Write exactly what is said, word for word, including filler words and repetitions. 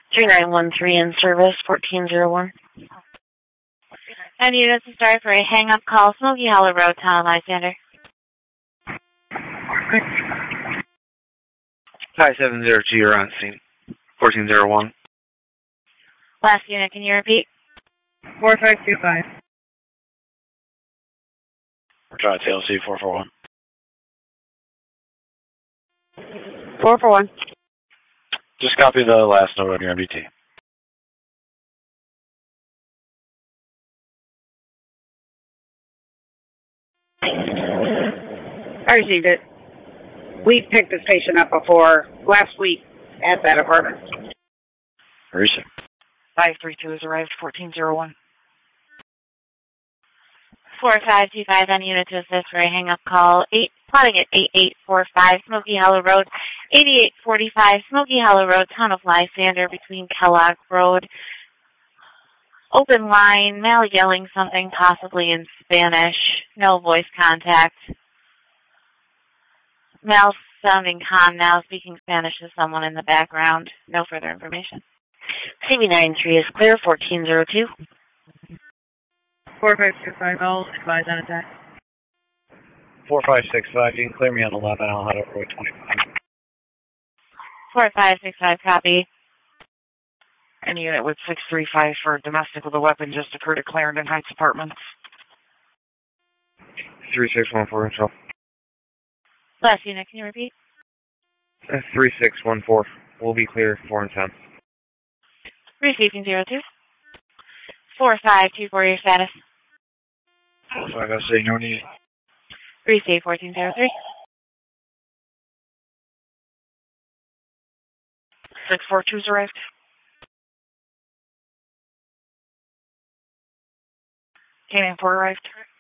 three nine one three in service, fourteen oh one. And units to start for a hang-up call, Smoky Hollow Road, Town of Lysander. five seven zero two, you're on scene. fourteen oh one. Last unit, can you repeat? four five two five. Try T L C four four one. four four one. Just copy the last note on your M D T. I received it. We picked this patient up before last week at that apartment. Recent. five three two has arrived, fourteen oh one. four five two five on unit to assist for a hang-up call, eight, plotting at eight eight four five Smoky Hollow Road, eighty-eight forty-five Smoky Hollow Road, Town of Lysander, between Kellogg Road. Open line, male yelling something, possibly in Spanish. No voice contact. Male sounding calm now, speaking Spanish to someone in the background. No further information. C B nine three is clear, fourteen oh two. four five two five, I'll advise on attack. four five six five, you can clear me on eleven, I'll head over to twenty-five. four five six five, copy. Any unit with six three five for domestic with a weapon just occurred at Clarendon Heights Apartments. three six one four, so. Last unit, can you repeat? Uh, three six one four, we'll be clear, four and ten. Receiving zero two. four five two four, your status. So I gotta say no need. Receive fourteen oh three. six four two's arrived. Canine four arrived.